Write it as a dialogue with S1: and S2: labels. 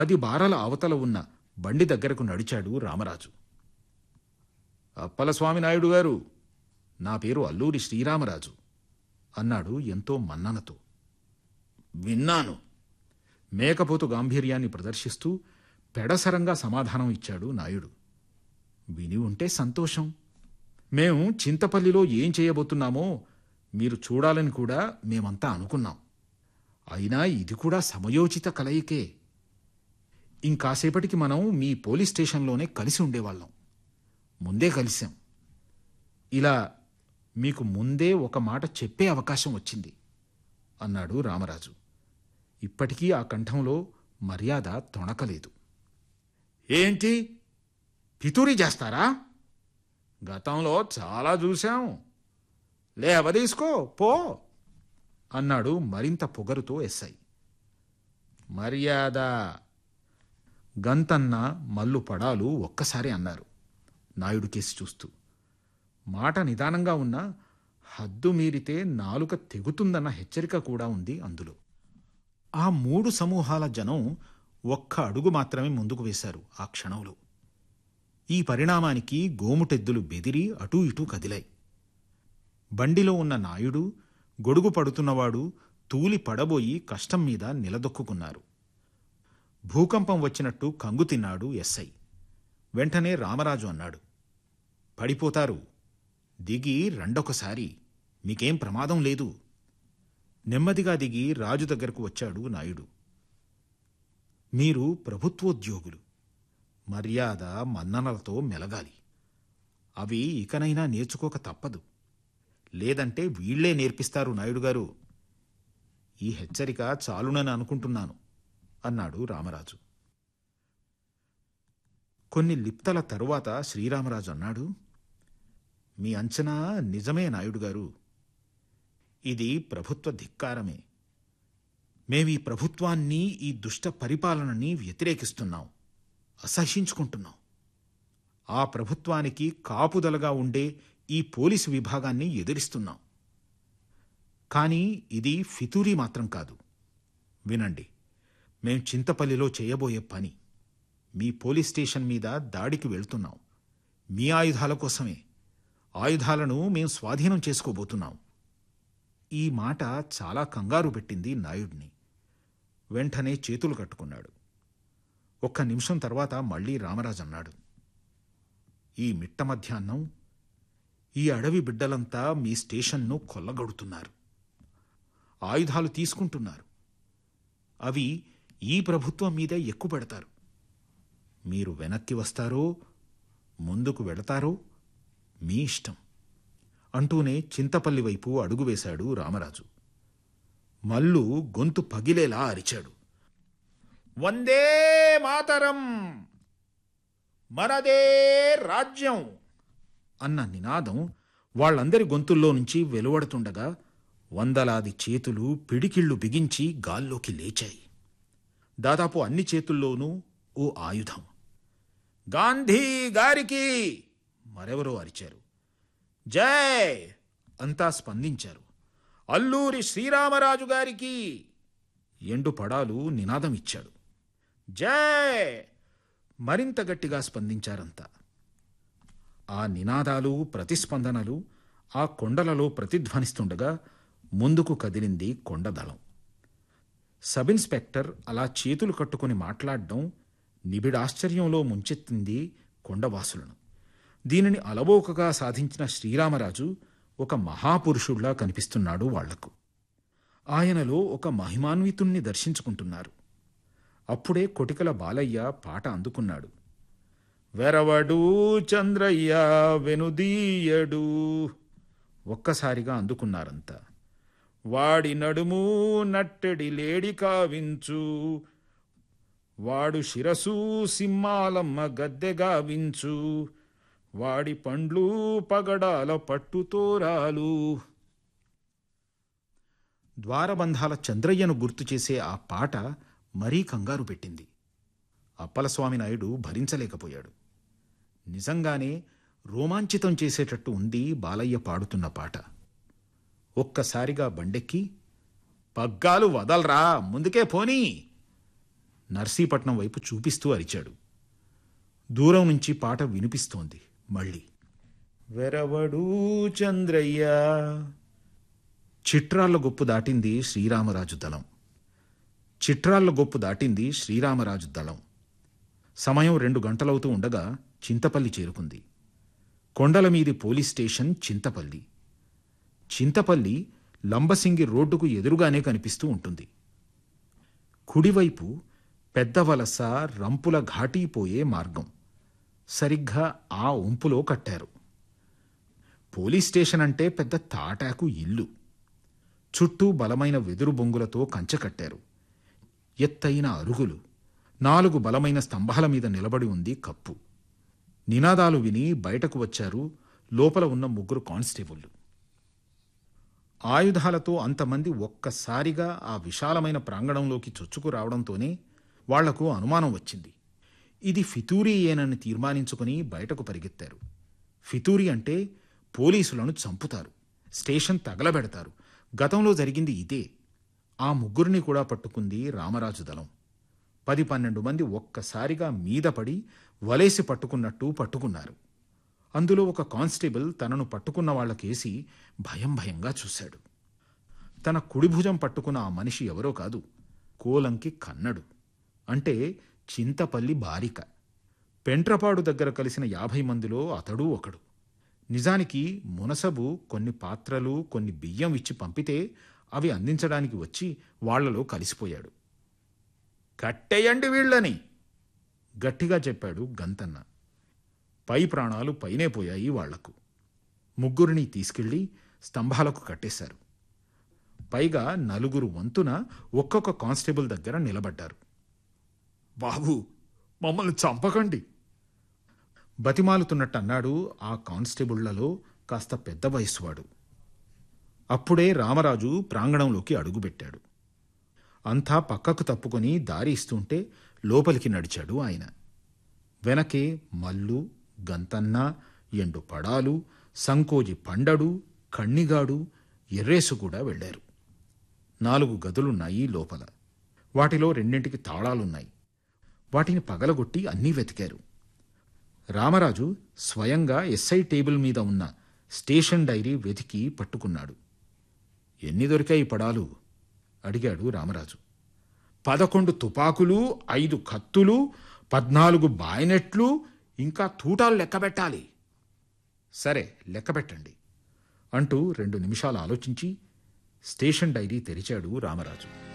S1: 10 బారల అవతల ఉన్న బండి దగ్గరకు నడిచాడు రామరాజు. అప్పలస్వామి నాయుడు గారు, నా పేరు అల్లూరి శ్రీరామరాజు అన్నాడు ఎంతో మన్ననతో. విన్నాను. మేకపోతు గాంభీర్యాన్ని ప్రదర్శిస్తూ పెడసరంగా సమాధానం ఇచ్చాడు నాయుడు. విని ఉంటే సంతోషం. మేం చింతపల్లిలో ఏం చేయబోతున్నామో మీరు చూడాలని కూడా మేమంతా అనుకున్నాం. అయినా ఇది కూడా సమయోచిత కలయికే. ఇంకాసేపటికి మనం మీ పోలీస్ స్టేషన్లోనే కలిసి ఉండేవాళ్ళం. ముందే కలిశాం. ఇలా మీకు ముందే ఒక మాట చెప్పే అవకాశం వచ్చింది అన్నాడు రామరాజు. ఇప్పటికీ ఆ కంఠంలో మర్యాద తొణకలేదు. ఏంటి, పితూరి చేస్తారా? గతంలో చాలా చూశాం. లేవదీసుకో పో అన్నాడు మరింత పొగరుతో ఎస్ఐ. మర్యాద, గంతన్న మల్లు పడాలు ఒక్కసారి అన్నారు నాయుడు కేసి చూస్తూ. మాట నిదానంగా ఉన్నా హద్దు మీరితే నాలుక తెగుతుందన్న హెచ్చరిక కూడా ఉంది అందులో. ఆ 3 సమూహాల జనం ఒక్క అడుగు మాత్రమే ముందుకు వేశారు ఆ క్షణంలో. ఈ పరిణామానికి గోముటెద్దులు బెదిరి అటూ ఇటూ కదిలాయి. బండిలో ఉన్న నాయుడు, గొడుగు పడుతున్నవాడు తూలి పడబోయి కష్టం మీద నిలదొక్కుకున్నారు. భూకంపం వచ్చినట్టు కంగు తిన్నాడు ఎస్ఐ. వెంటనే రామరాజు అన్నాడు, పడిపోతారు, దిగి రండొకసారి, మీకేం ప్రమాదం లేదు. నెమ్మదిగా దిగి రాజు దగ్గరకు వచ్చాడు నాయుడు. మీరు ప్రభుత్వోద్యోగులు, మర్యాద మన్ననలతో మెలగాలి. అవి ఇకనైనా నేర్చుకోక తప్పదు. లేదంటే వీళ్లే నేర్పిస్తారు నాయుడు గారు. ఈ హెచ్చరిక చాలునని అనుకుంటున్నాను అన్నాడు రామరాజు. కొన్ని లిప్తల తరువాత శ్రీరామరాజు అన్నాడు, మీ అంచనా నిజమే నాయుడు గారు. ఇది ప్రభుత్వ ధిక్కారమే. మేమీ ప్రభుత్వాన్ని, ఈ దుష్ట పరిపాలనని వ్యతిరేకిస్తున్నాం, అసహ్యించుకుంటున్నాం. ఆ ప్రభుత్వానికి కాపుదలగా ఉండే ఈ పోలీసు విభాగాన్ని ఎదిరిస్తున్నాం. కానీ ఇది ఫితూరీ మాత్రం కాదు. వినండి, మేం చింతపల్లిలో చేయబోయే పని. మీ పోలీస్ స్టేషన్ మీద దాడికి వెళ్తున్నాం. మీ ఆయుధాల కోసమే. ఆయుధాలను మేం స్వాధీనం చేసుకోబోతున్నాం. ఈ మాట చాలా కంగారు పెట్టింది నాయుడిని. వెంటనే చేతులు కట్టుకున్నాడు. ఒక్క నిమిషం తర్వాత మళ్లీ రామరాజు అన్నాడు, ఈ మిట్ట మధ్యాహ్నం ఈ అడవి బిడ్డలంతా మీ స్టేషన్ను కొల్లగొడుతున్నారు. ఆయుధాలు తీసుకుంటున్నారు. అవి ఈ ప్రభుత్వం మీదే ఎక్కుపెడతారు. మీరు వెనక్కి వస్తారో ముందుకు వెళతారో మీ ఇష్టం అంటూనే చింతపల్లి వైపు అడుగువేశాడు రామరాజు. మల్లు గొంతు పగిలేలా అరిచాడు, వందే మాతరం, మనదే రాజ్యం అన్న నినాదం వాళ్ళందరి గొంతుల్లో నుంచి వెలువడుతుండగా వందలాది చేతులు పిడికిళ్లు బిగించి గాల్లోకి లేచాయి. దాదాపు అన్ని చేతుల్లోనూ ఓ ఆయుధం. గాంధీ గారికి మరెవరో అరిచారు. జై అంతా స్పందించారు. అల్లూరి శ్రీరామరాజు గారికి ఎండు పడాలు నినాదం ఇచ్చాడు. జై మరింత గట్టిగా స్పందించారంతా. ఆ నినాదాలు, ప్రతిస్పందనలు ఆ కొండలలో ప్రతిధ్వనిస్తుండగా ముందుకు కదిలింది కొండదళం. సబ్ ఇన్స్పెక్టర్ అలా చేతులు కట్టుకుని మాట్లాడడం నిబిడాశ్చర్యంలో ముంచెత్తింది కొండవాసులను. దీనిని అలవోకగా సాధించిన శ్రీరామరాజు ఒక మహాపురుషుడిలా కనిపిస్తున్నాడు వాళ్లకు. ఆయనలో ఒక మహిమాన్వితుణ్ణి దర్శించుకుంటున్నారు. అప్పుడే కొటికల బాలయ్య పాట అందుకున్నాడు. వెరవడు చంద్రయ్య వెనుదీయడు. ఒక్కసారిగా అందుకున్నారంతా. వాడి నడుము నట్టెడి లేడి కావించు, వాడు శిరసు సింహాలమ్మ గద్దె గావించు, వాడి పండ్లు పగడాల పట్టుతోరాలు. ద్వారబంధాల చంద్రయ్యను గుర్తు చేసే ఆ పాట మరీ కంగారు పెట్టింది. అప్పలస్వామి నాయుడు భరించలేకపోయాడు. నిజంగానే రోమాంచితం చేసేటట్టు ఉంది బాలయ్య పాడుతున్న పాట. ఒక్కసారిగా బండెక్కి, పగ్గాలు వదల్రా, ముందుకే పోనీ, నర్సీపట్నం వైపు చూపిస్తూ అరిచాడు. దూరం నుంచి పాట వినిపిస్తోంది మళ్ళీ. వెరవడు చంద్రయ్య. చిట్రాళ్ల గొప్పు దాటింది శ్రీరామరాజు దళం. చిట్రాళ్ల గొప్పు దాటింది శ్రీరామరాజు దళం. సమయం 2 గంటలవుతూ ఉండగా చింతపల్లి చేరుకుంది. కొండల మీది పోలీస్ స్టేషన్ చింతపల్లి. చింతపల్లి లంబసింగి రోడ్డుకు ఎదురుగానే కనిపిస్తూ ఉంటుంది. కుడివైపు పెద్ద వలస, రంపుల ఘాటీపోయే మార్గం. సరిగ్గా ఆ ఉంపులో కట్టారు. పోలీస్ స్టేషన్ అంటే పెద్ద తాటాకు ఇల్లు. చుట్టూ బలమైన వెదురు బొంగులతో కంచె కట్టారు. ఎత్తైన అరుగులు. 4 బలమైన స్తంభాల మీద నిలబడి ఉంది కప్పు. నినాదాలు విని బయటకు వచ్చారు లోపల ఉన్న 3 కానిస్టేబుళ్లు. ఆయుధాలతో అంతమంది ఒక్కసారిగా ఆ విశాలమైన ప్రాంగణంలోకి చొచ్చుకు రావడంతోనే వాళ్లకు అనుమానం వచ్చింది. ఇది ఫితూరీయేనని తీర్మానించుకుని బయటకు పరిగెత్తారు. ఫితూరి అంటే పోలీసులను చంపుతారు, స్టేషన్ తగలబెడతారు. గతంలో జరిగింది ఇదే. ఆ 3 కూడా పట్టుకుంది రామరాజు దళం. 10-12 మంది ఒక్కసారిగా మీద పడి వలేసి పట్టుకున్నట్టు పట్టుకున్నారు. అందులో ఒక కానిస్టేబుల్ తనను పట్టుకున్న వాళ్లకేసి భయంగా చూశాడు. తన కుడిభుజం పట్టుకున్న ఆ మనిషి ఎవరో కాదు, కోలంకి కన్నడు. అంటే చింతపల్లి బారిక. పెంట్రపాడు దగ్గర కలిసిన 50 మందిలో అతడూ ఒకడు. నిజానికి మునసబు కొన్ని పాత్రలు, కొన్ని బియ్యం ఇచ్చి పంపితే అవి అందించడానికి వచ్చి వాళ్లలో కలిసిపోయాడు. కట్టేయండి వీళ్ళని గట్టిగా చెప్పాడు గంతన్న. పై ప్రాణాలు పైనే పోయాయి వాళ్లకు. 3 తీసుకెళ్లి స్తంభాలకు కట్టేశారు. పైగా 4 వంతున ఒక్కొక్క కానిస్టేబుల్ దగ్గర నిలబడ్డారు. బాబు, మమ్మల్ని చంపకండి బతిమాలుతున్నట్టన్నాడు ఆ కానిస్టేబుళ్లలో కాస్త పెద్ద వయస్సువాడు. అప్పుడే రామరాజు ప్రాంగణంలోకి అడుగుపెట్టాడు. అంతా పక్కకు తప్పుకొని దారి ఇస్తుంటే లోపలికి నడిచాడు ఆయన. వెనకే మల్లు, గంతన్న, ఎండు పడాలు, సంకోజి పండడు, కణ్ణిగాడు, ఎర్రేసు కూడా వెళ్లారు. 4 గదులున్నాయి లోపల. వాటిలో 2ంటికి తాళాలున్నాయి. వాటిని పగలగొట్టి అన్నీ వెతికారు. రామరాజు స్వయంగా ఎస్ఐ టేబుల్ మీద ఉన్న స్టేషన్ డైరీ వెతికి పట్టుకున్నాడు. ఎన్ని దొరికాయి పడాలు అడిగాడు రామరాజు. 11 తుపాకులు, 5 కత్తులు, 14 బాయినెట్లు, ఇంకా తూటాలు లెక్కబెట్టాలి. సరే, లెక్కబెట్టండి అంటూ 2 నిమిషాలు ఆలోచించి స్టేషన్ డైరీ తెరిచాడు రామరాజు.